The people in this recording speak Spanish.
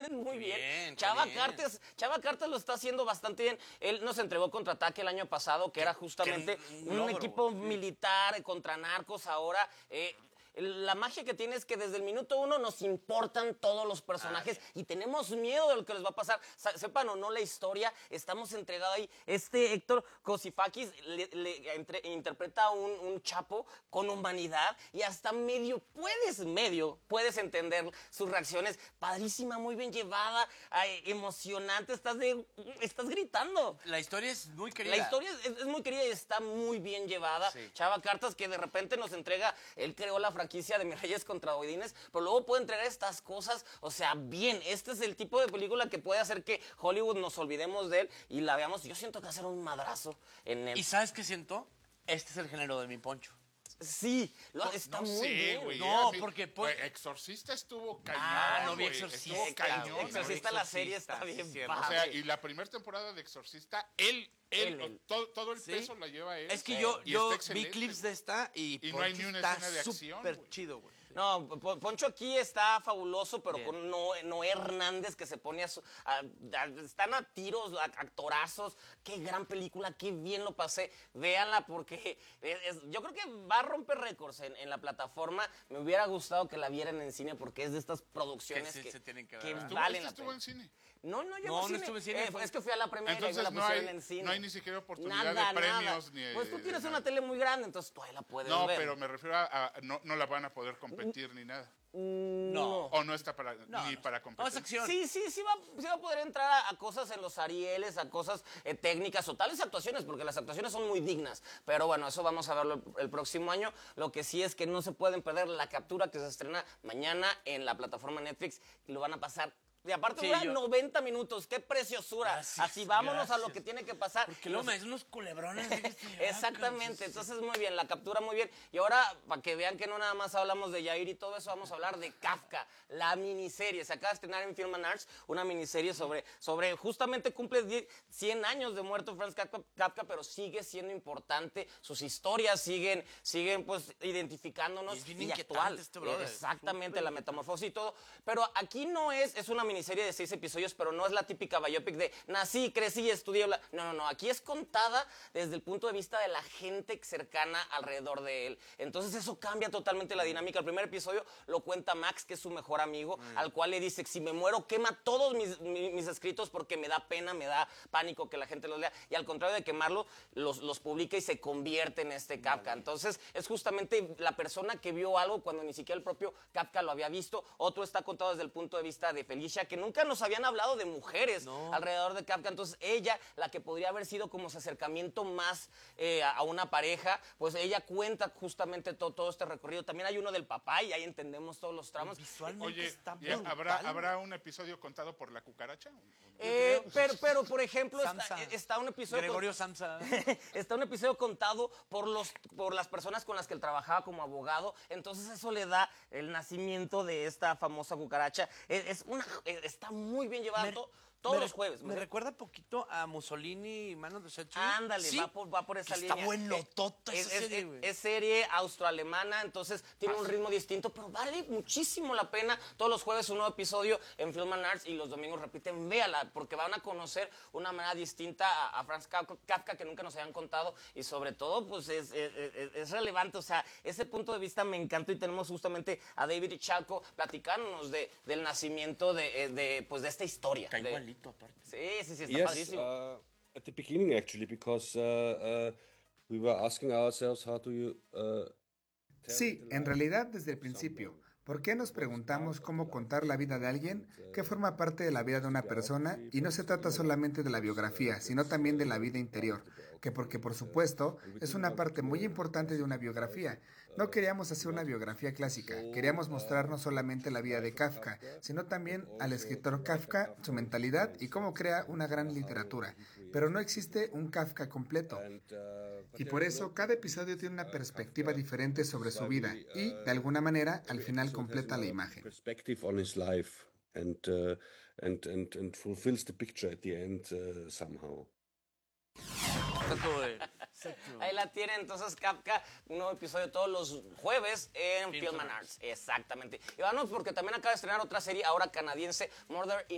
muy bien. Bien, Chava bien. Cartes lo está haciendo bastante bien. Él nos entregó Contraataque el año pasado, que era justamente un un logro, equipo militar contra narcos. Ahora, la magia que tiene es que desde el minuto 1 nos importan todos los personajes y tenemos miedo de lo que les va a pasar. Sepan o no la historia, estamos entregados ahí. Héctor Kosifakis interpreta a un chapo con humanidad y hasta medio puedes entender sus reacciones. Padrísima, muy bien llevada, emocionante, estás gritando. La historia es muy querida. La historia es muy querida y está muy bien llevada. Sí. Chava Cartas, que de repente nos entrega, él creó la franquicia de Mis Reyes contra Godines, pero luego puede entregar estas cosas, o sea, bien. Este es el tipo de película que puede hacer que Hollywood nos olvidemos de él y la veamos. Yo siento que va a ser un madrazo en él. ¿Y sabes qué siento? Este es el género de mi Poncho. Sí, está no muy sé, bien. güey. No, A mí- porque, güey, Exorcista estuvo cañón. no vi güey. Exorcista. Estuvo cañón. Exorcista, la serie está bien cierto. O padre. sea, y la primera temporada de Exorcista, él. Todo el Sí. peso la lleva él. Es que Y yo está vi excelente. clips de esta y no hay Poncho ni una está escena de acción, súper güey. chido, güey. No, Poncho aquí está fabuloso, pero Bien. con Noé Hernández que se pone están a tiros, actorazos. Qué gran película, qué bien lo pasé. Véanla porque yo creo que va a romper récords en la plataforma. Me hubiera gustado que la vieran en cine porque es de estas producciones Que sí que se tienen que ver. que Estuvo- valen la estuvo pena. en cine. No llegó No, a no cine. estuvo en cine, fue- Es que fui a la premiere y Entonces la no pusieron hay, en cine. no hay ni siquiera oportunidad de premios ni Pues tú tienes nada. una tele muy grande, entonces tú ahí la puedes No, ver. pero me refiero a no la van a poder competir ni nada. No. O no está para No, ni no. para No, competir. es acción. Sí va a poder entrar a cosas en los Arieles, a cosas técnicas o tales actuaciones, porque las actuaciones son muy dignas. Pero bueno, eso vamos a verlo el próximo año. Lo que sí es que no se pueden perder La Captura, que se estrena mañana en la plataforma Netflix y lo van a pasar. Y aparte Sí, dura yo- 90 minutos, qué preciosura. Gracias, Así vámonos a lo gracias. que tiene que pasar. Porque luego me hacen unos culebrones. Exactamente, entonces muy bien, La Captura muy bien. Y ahora, para que vean que no nada más hablamos de Yair y todo eso, vamos a hablar de Kafka, la miniserie. Se acaba de estrenar en Film and Arts, una miniserie sobre justamente cumple 100 años de muerto Franz Kafka, pero sigue siendo importante. Sus historias siguen pues identificándonos. Y es bien y inquietante actual. este brother. Exactamente, la metamorfosis y todo. Pero aquí no es una miniserie de 6 episodios, pero no es la típica biopic de nací, crecí, estudié. No. Aquí es contada desde el punto de vista de la gente cercana alrededor de él. Entonces eso cambia totalmente la dinámica. El primer episodio lo cuenta Max, que es su mejor amigo, al cual le dice, si me muero, quema todos mis escritos porque me da pena, me da pánico que la gente los lea. Y al contrario de quemarlo, los publica y se convierte en este Kafka. Entonces es justamente la persona que vio algo cuando ni siquiera el propio Kafka lo había visto. Otro está contado desde el punto de vista de Felicia, que nunca nos habían hablado de mujeres alrededor de Kafka. Entonces ella, la que podría haber sido como su acercamiento más a una pareja, pues ella cuenta justamente todo este recorrido. También hay uno del papá y ahí entendemos todos los tramos. Visualmente Oye, está ¿y brutal. ¿habrá un episodio contado por la cucaracha? Pero por ejemplo, Samsa. está un episodio... Gregorio Samsa. Está un episodio contado por las personas con las que él trabajaba como abogado. Entonces eso le da el nacimiento de esta famosa cucaracha. Está muy bien llevado todos los jueves. Me recuerda poquito a Mussolini y Manos de Sechín. Ándale, Sí, va por esa que línea. Está buenotota esa serie, güey. Es serie austroalemana, entonces tiene un ritmo distinto, pero vale muchísimo la pena. Todos los jueves un nuevo episodio en Film and Arts y los domingos repiten, véala, porque van a conocer una manera distinta a Franz Kafka que nunca nos habían contado y sobre todo pues es relevante, o sea, ese punto de vista me encantó y tenemos justamente a David Chalco platicándonos del nacimiento de esta historia. Está igualito, aparte. Sí, está Yes, padrísimo. at the beginning actually, because we were asking ourselves how do you Sí, en realidad desde el principio. ¿Por qué nos preguntamos cómo contar la vida de alguien que forma parte de la vida de una persona y no se trata solamente de la biografía, sino también de la vida interior? Porque por supuesto es una parte muy importante de una biografía. No queríamos hacer una biografía clásica, queríamos mostrar no solamente la vida de Kafka, sino también al escritor Kafka, su mentalidad y cómo crea una gran literatura. Pero no existe un Kafka completo. Y por eso cada episodio tiene una perspectiva diferente sobre su vida y, de alguna manera, al final completa la imagen. perspective on his life and fulfills the picture at the end somehow. Ahí la tienen, entonces Kafka, un nuevo episodio todos los jueves en Film and Arts. Exactamente. Y vamos porque también acaba de estrenar otra serie ahora canadiense, Murder in